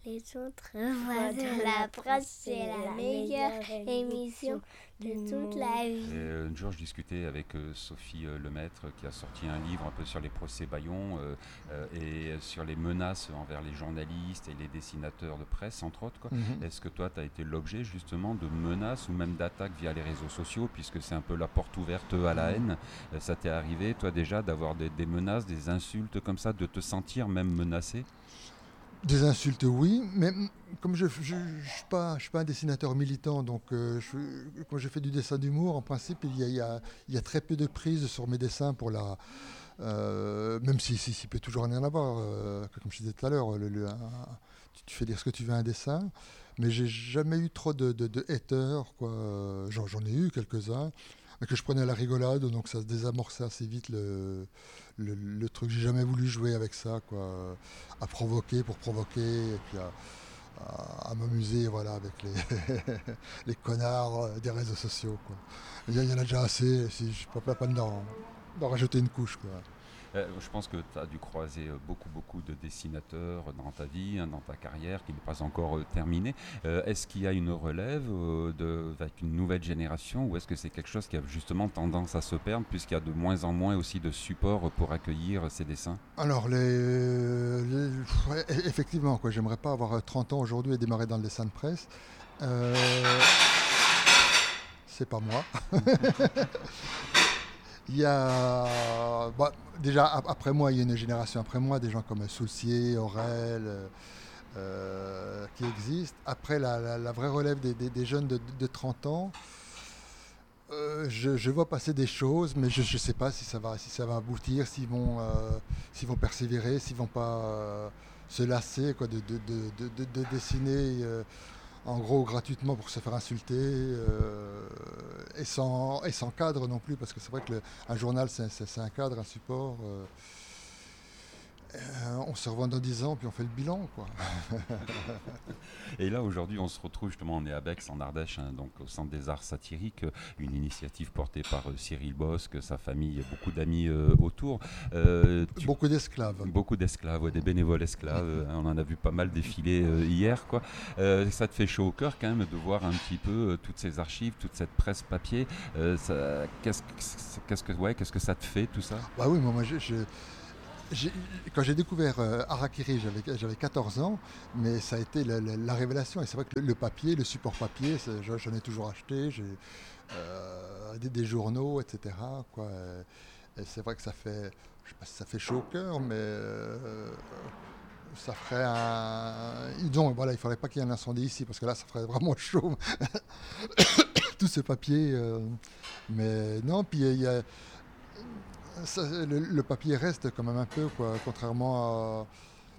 Les autres voix de la presse, c'est la meilleure émission de toute la vie. Un jour, je discutais avec Sophie Lemaître qui a sorti un livre un peu sur les procès-bâillons et sur les menaces envers les journalistes et les dessinateurs de presse, entre autres. Quoi. Est-ce que toi, tu as été l'objet justement de menaces ou même d'attaques via les réseaux sociaux, puisque c'est un peu la porte ouverte à la haine? Ça t'est arrivé, toi, déjà, d'avoir des menaces, des insultes comme ça, de te sentir même menacé? Des insultes, oui, mais comme je ne suis pas un dessinateur militant, donc quand je fais du dessin d'humour, en principe, il y a très peu de prise sur mes dessins pour la... même s'il peut toujours rien avoir, comme je disais tout à l'heure, tu fais dire ce que tu veux à un dessin, mais j'ai jamais eu trop de haters, quoi. J'en ai eu quelques-uns, mais que je prenais à la rigolade, donc ça se désamorçait assez vite le truc. J'ai jamais voulu jouer avec ça, quoi, à provoquer pour provoquer, et puis à m'amuser, voilà, avec les connards des réseaux sociaux, quoi. Il y en a déjà assez, si je ne peux pas d'en rajouter une couche, quoi. Je pense que tu as dû croiser beaucoup de dessinateurs dans ta vie, dans ta carrière qui n'est pas encore terminée. Est-ce qu'il y a une relève avec une nouvelle génération, ou est-ce que c'est quelque chose qui a justement tendance à se perdre puisqu'il y a de moins en moins aussi de supports pour accueillir ces dessins? Alors, effectivement, quoi, j'aimerais pas avoir 30 ans aujourd'hui et démarrer dans le dessin de presse. C'est pas moi. Il y a, déjà après moi, il y a une génération après moi, des gens comme Soulcier, Aurel, qui existent. Après, la vraie relève des jeunes de 30 ans, je vois passer des choses, mais je ne sais pas si ça va aboutir, s'ils vont persévérer, s'ils vont pas se lasser, quoi, de dessiner. En gros, gratuitement pour se faire insulter, et sans cadre non plus, parce que c'est vrai qu'un journal, c'est un cadre, un support. On se revoit dans 10 ans, puis on fait le bilan, quoi. Et là, aujourd'hui, on se retrouve justement, on est à Bex, en Ardèche, hein, donc au Centre des Arts Satiriques, une initiative portée par Cyril Bosque, sa famille, beaucoup d'amis autour. Beaucoup d'esclaves. Beaucoup d'esclaves, ouais, des bénévoles esclaves. On en a vu pas mal défiler hier, quoi. Ça te fait chaud au cœur quand même de voir un petit peu toutes ces archives, toute cette presse papier. Qu'est-ce que ça te fait, tout ça? Bah oui, moi quand j'ai découvert Harakiri, j'avais 14 ans, mais ça a été la révélation. Et c'est vrai que le papier, le support papier, j'en ai toujours acheté, j'ai des journaux, etc., quoi. Et c'est vrai que ça fait, je sais pas si ça fait chaud au cœur, mais ça ferait disons, voilà, il ne faudrait pas qu'il y ait un incendie ici, parce que là, ça ferait vraiment chaud. Tous ces papiers. Mais non, puis il y a... le papier reste quand même un peu, quoi, contrairement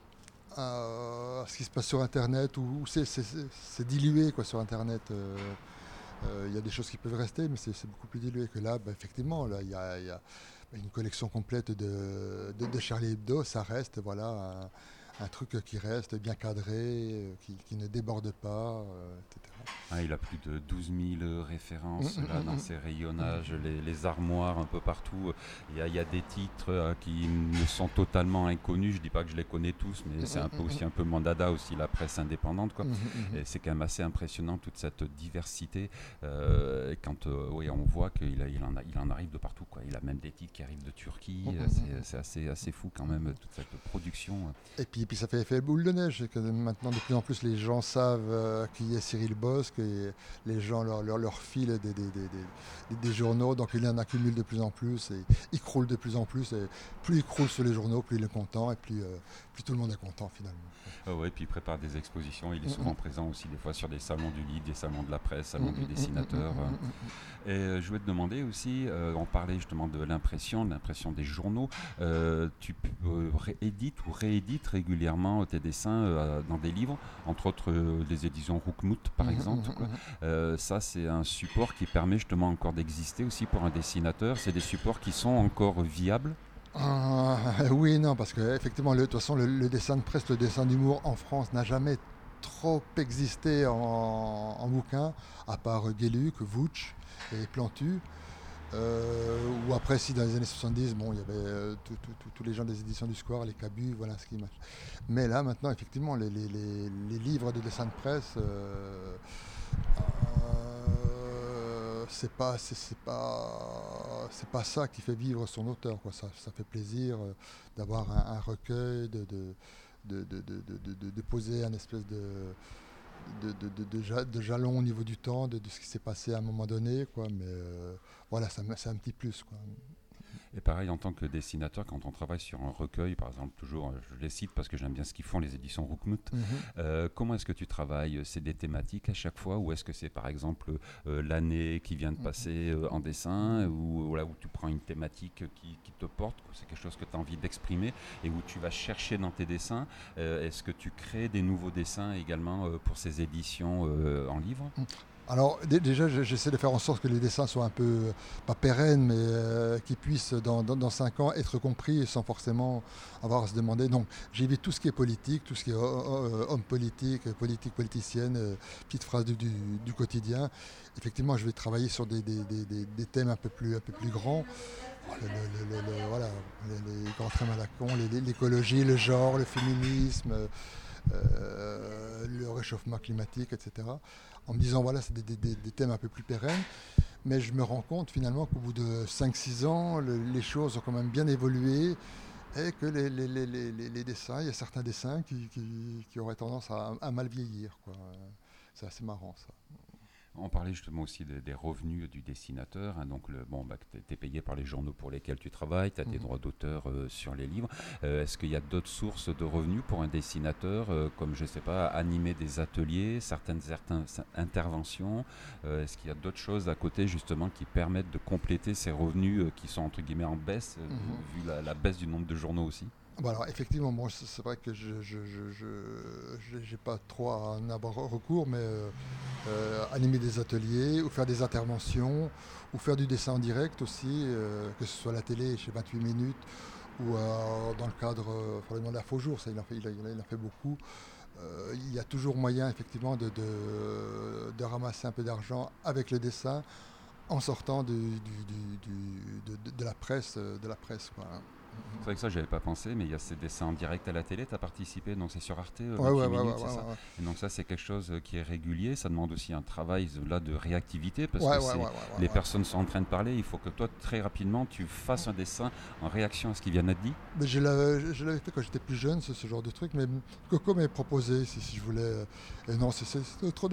à ce qui se passe sur Internet, où c'est dilué, quoi, sur Internet. Il y a des choses qui peuvent rester, mais c'est beaucoup plus dilué que là. Effectivement, là, il y a une collection complète de Charlie Hebdo, ça reste, voilà, un truc qui reste bien cadré, qui ne déborde pas, etc. Ah, il a plus de 12 000 références là, dans ses rayonnages, les armoires un peu partout. Il y a des titres qui me sont totalement inconnus. Je ne dis pas que je les connais tous, mais c'est un peu aussi un peu mon dada aussi, la presse indépendante, quoi. Et c'est quand même assez impressionnant toute cette diversité. Quand on voit qu'il en arrive de partout, quoi. Il a même des titres qui arrivent de Turquie. C'est assez fou quand même, toute cette production. Et puis ça fait effet boule de neige. Que maintenant, de plus en plus, les gens savent qui est Cyril Bosque, et les gens leur filent des journaux, donc il en accumule de plus en plus, et il croule de plus en plus, et plus il croule sur les journaux, plus il est content, et plus tout le monde est content finalement. Ouais, puis il prépare des expositions, il est souvent présent aussi des fois sur des salons du livre, des salons de la presse, salons du dessinateur. Et je voulais te demander aussi, on parlait justement de l'impression des journaux. Tu édites ou réédites régulièrement tes dessins dans des livres, entre autres les éditions Roukmout par exemple. Ça, c'est un support qui permet justement encore d'exister aussi pour un dessinateur. C'est des supports qui sont encore viables. Oui, non, parce qu'effectivement, de toute façon, le dessin de presse, le dessin d'humour en France n'a jamais trop existé en bouquin, à part Gueluc, Vouch et Plantu. Ou après, si dans les années 70, bon, il y avait tous les gens des éditions du Square, les Cabu, voilà ce qui marche. Mais là, maintenant, effectivement, les livres de dessin de presse, c'est pas ça qui fait vivre son auteur, quoi. Ça fait plaisir d'avoir un recueil, de poser un espèce de jalon au niveau du temps, de ce qui s'est passé à un moment donné, quoi. Mais voilà, c'est un petit plus, quoi. Et pareil, en tant que dessinateur, quand on travaille sur un recueil, par exemple, toujours, je les cite parce que j'aime bien ce qu'ils font, les éditions Roukmout, comment est-ce que tu travailles? C'est des thématiques à chaque fois, ou est-ce que c'est par exemple l'année qui vient de passer en dessin, ou là où tu prends une thématique qui te porte, c'est quelque chose que tu as envie d'exprimer et où tu vas chercher dans tes dessins? Est-ce que tu crées des nouveaux dessins également pour ces éditions en livre? Alors déjà, j'essaie de faire en sorte que les dessins soient un peu, pas pérennes, mais qu'ils puissent dans 5 ans être compris sans forcément avoir à se demander. Donc j'évite tout ce qui est politique, tout ce qui est homme politique, politicienne, petites phrases du quotidien. Effectivement, je vais travailler sur des thèmes un peu plus grands. Voilà, les grands thèmes à la con, l'écologie, le genre, le féminisme, le réchauffement climatique, etc. En me disant, voilà, c'est des thèmes un peu plus pérennes. Mais je me rends compte finalement qu'au bout de 5-6 ans, les choses ont quand même bien évolué et que les dessins, il y a certains dessins qui auraient tendance à mal vieillir, quoi. C'est assez marrant, ça. On parlait justement aussi des revenus du dessinateur. Donc, tu es payé par les journaux pour lesquels tu travailles, tu as des droits d'auteur sur les livres. Est-ce qu'il y a d'autres sources de revenus pour un dessinateur, comme, je ne sais pas, animer des ateliers, certaines interventions? Est-ce qu'il y a d'autres choses à côté, justement, qui permettent de compléter ces revenus qui sont, entre guillemets, en baisse, vu la baisse du nombre de journaux aussi? Bon, alors effectivement, bon, c'est vrai que je n'ai pas trop à en avoir recours, mais animer des ateliers ou faire des interventions ou faire du dessin en direct aussi, que ce soit à la télé chez 28 minutes ou dans le cadre probablement de la Faux Jour, ça il en fait beaucoup. Il y a toujours moyen effectivement de ramasser un peu d'argent avec le dessin en sortant de la presse, quoi. C'est vrai que ça, j'avais pas pensé, mais il y a ces dessins en direct à la télé, tu as participé, donc c'est sur Arte, 28 minutes, c'est ça? Et donc ça, c'est quelque chose qui est régulier, ça demande aussi un travail là de réactivité, parce que les personnes sont en train de parler, il faut que toi, très rapidement, tu fasses un dessin en réaction à ce qui vient d'être dit. Mais je l'avais fait quand j'étais plus jeune, ce genre de truc, mais Coco m'avait proposé si je voulais. Et non, c'est trop